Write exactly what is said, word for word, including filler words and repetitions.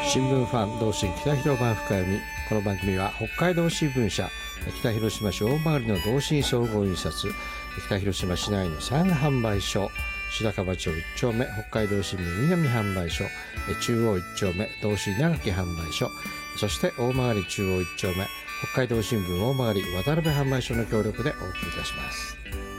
新聞ファン同心北広場深読み。この番組は北海道新聞社北広島市大曲の同心総合印刷、北広島市内の産販売所、白樺町いっ丁目北海道新聞南販売所、中央いっ丁目同心長木販売所、そして大曲中央いっ丁目北海道新聞大曲渡辺販売所の協力でお送りいたします。